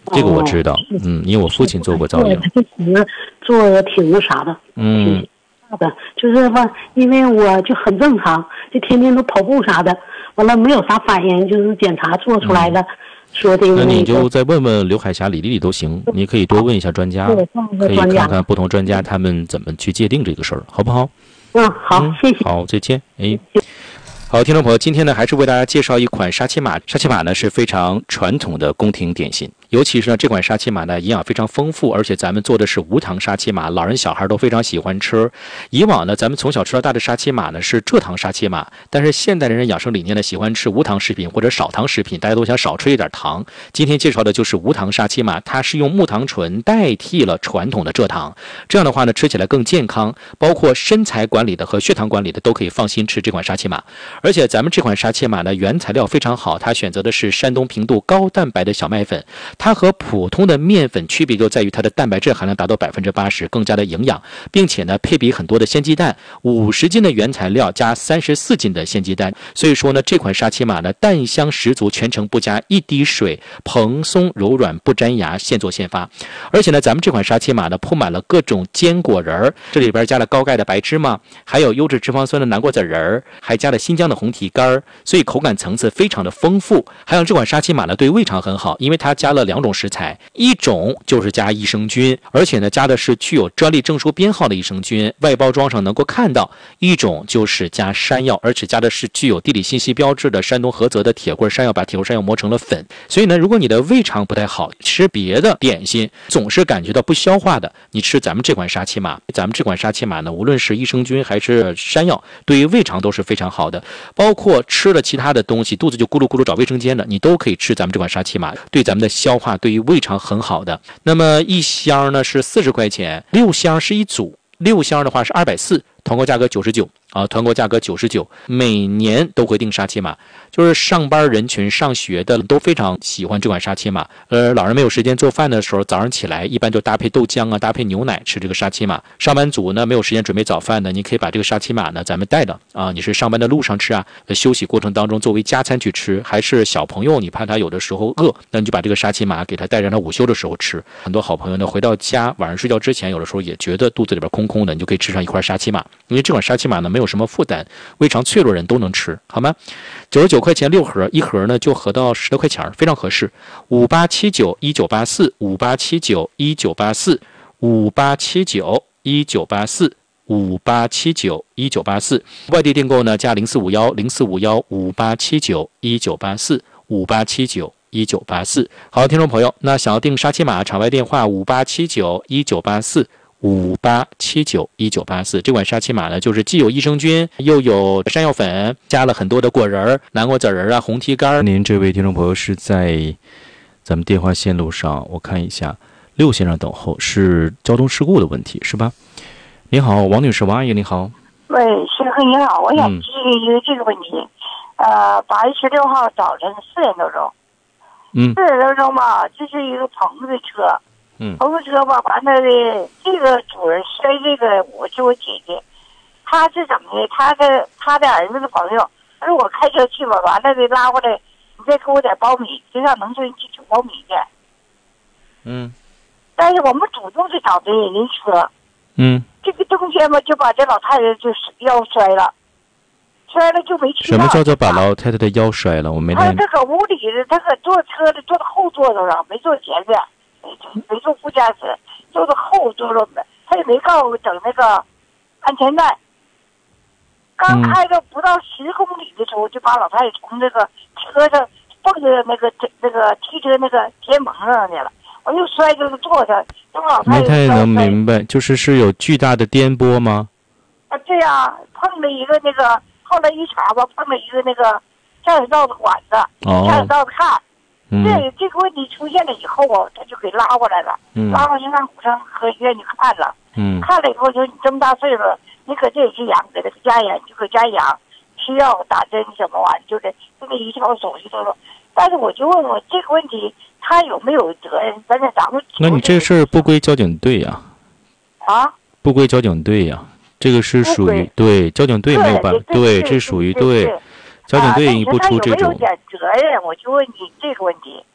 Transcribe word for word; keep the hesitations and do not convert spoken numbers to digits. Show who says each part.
Speaker 1: 这个我知道，哦、嗯，因为我父亲做过造影，
Speaker 2: 就是做挺那啥的，
Speaker 1: 嗯，
Speaker 2: 挺啥的，就是吧，因为我就很正常，就天天都跑步啥的，完了没有啥反应，就是检查做出来的。嗯说的、那个，
Speaker 1: 那你就再问问刘海霞、李丽丽都行，你可以多问一下专家，可以看看不同专家他们怎么去界定这个事儿，好不好？
Speaker 2: 嗯，好，嗯、谢谢。
Speaker 1: 好，再见。哎，好，听众朋友，今天呢还是为大家介绍一款沙琪玛。沙琪玛呢是非常传统的宫廷点心。尤其是呢，这款沙琪玛呢营养非常丰富，而且咱们做的是无糖沙琪玛，老人小孩都非常喜欢吃。以往呢，咱们从小吃到大的沙琪玛呢是蔗糖沙琪玛，但是现代人养生理念呢喜欢吃无糖食品或者少糖食品，大家都想少吃一点糖。今天介绍的就是无糖沙琪玛，它是用木糖醇代替了传统的蔗糖，这样的话呢吃起来更健康，包括身材管理的和血糖管理的都可以放心吃这款沙琪玛。而且咱们这款沙琪玛呢原材料非常好，它选择的是山东平度高蛋白的小麦粉。它和普通的面粉区别就在于它的蛋白质含量达到百分之八十，更加的营养，并且呢配比很多的鲜鸡蛋，五十斤的原材料加三十四斤的鲜鸡蛋，所以说呢这款沙琪玛呢蛋香十足，全程不加一滴水，蓬松柔软不粘牙，现做现发。而且呢咱们这款沙琪玛呢铺满了各种坚果仁儿，这里边加了高钙的白芝麻，还有优质脂肪酸的南瓜籽仁儿，还加了新疆的红提干，所以口感层次非常的丰富。还有这款沙琪玛呢对胃肠很好，因为它加了两种食材，一种就是加益生菌，而且呢加的是具有专利证书编号的益生菌，外包装上能够看到；一种就是加山药，而且加的是具有地理信息标志的山东菏泽的铁棍山药，把铁棍山药磨成了粉。所以呢如果你的胃肠不太好，吃别的点心总是感觉到不消化的，你吃咱们这款沙琪玛，咱们这款沙琪玛呢无论是益生菌还是山药，对于胃肠都是非常好的，包括吃了其他的东西肚子就咕噜咕噜找卫生间的，你都可以吃咱们这款沙琪玛，对咱们的消化对于胃肠很好的。那么一箱呢是四十块钱，六箱是一组，六箱的话是二百四十，团购价格九十九啊，团购价格九十九，每年都会订沙琪玛，就是上班人群、上学的都非常喜欢这款沙琪玛。呃，老人没有时间做饭的时候，早上起来一般就搭配豆浆啊，搭配牛奶吃这个沙琪玛。上班族呢没有时间准备早饭的，你可以把这个沙琪玛呢咱们带的啊，你是上班的路上吃啊，休息过程当中作为加餐去吃，还是小朋友你怕他有的时候饿，那你就把这个沙琪玛给他带让他午休的时候吃。很多好朋友呢回到家晚上睡觉之前，有的时候也觉得肚子里边空空的，你就可以吃上一块沙琪玛，因为这款沙琪玛呢没有什么负担，胃肠脆弱人都能吃，好吗？九十九块钱六盒，一盒呢就合到十多块钱，非常合适。五八七九一九八四，五八七九一九八四，五八七九一九八四，五八七九一九八四。外地订购呢加零四五幺零四五幺五八七九一九八四，五八七九一九八四。好，听众朋友，那想要订沙琪玛，场外电话五八七九一九八四。五八七九一九八四，这款沙琪玛呢，就是既有益生菌，又有山药粉，加了很多的果仁、南瓜籽仁啊、红提干。您这位听众朋友是在咱们电话线路上，我看一下，六先生等候，是交通事故的问题，是吧？您好，王女士，王阿姨，您好。
Speaker 3: 喂，师傅你好，我想咨询一个这个问题。嗯、呃，八月十六号早晨四点多钟，
Speaker 1: 嗯，
Speaker 3: 四点多钟吧，这是一个朋友的车。
Speaker 1: 嗯，
Speaker 3: 朋友车吧，完了的这个主人摔这个，我是我姐姐，他是怎么的？他的他的儿子的朋友，他说我开车去吧，完了的拉过来，你再给我点苞米，就上农村去取苞米去。
Speaker 1: 嗯，
Speaker 3: 但是我们主动去找的人家车，
Speaker 1: 嗯，
Speaker 3: 这个中间吧就把这老太太就腰摔了，摔了就没去。
Speaker 1: 什么叫做把老太太的腰摔了？我没
Speaker 3: 他他搁屋里的，他搁坐车的坐到后座头上，没坐前边。没坐副驾驶，坐到后座了，他也没告诉我整那个安全带。刚开到不到十公里的时候，就把老太太从那个车上蹦到那个那个汽车那个天棚上去了，我又摔着坐着，让老太太。
Speaker 1: 没太能明白，就是是有巨大的颠簸吗？
Speaker 3: 啊，对呀、啊，碰了一个那个，后来一查吧，碰了一个那个下水道的管子，
Speaker 1: 哦、
Speaker 3: 下水道的看。
Speaker 1: 嗯、
Speaker 3: 这这个问题出现了以后啊，他就给拉过来了，
Speaker 1: 嗯、
Speaker 3: 拉过去让骨伤科医院去看了，
Speaker 1: 嗯，
Speaker 3: 看了以后说你这么大岁数，你可这也是养，给他加养就搁家养，吃药打针什么玩意，就是这个一条手续都说。但是我就问我这个问题，他有没有责任？咱这咱们
Speaker 1: 那你这事儿不归交警队呀、
Speaker 3: 啊？啊？
Speaker 1: 不归交警队呀、啊，这个是属于对交警队没有办法，对，这属于对。交警队你不出这种，
Speaker 3: 有没有点责任？我就问你这个问题。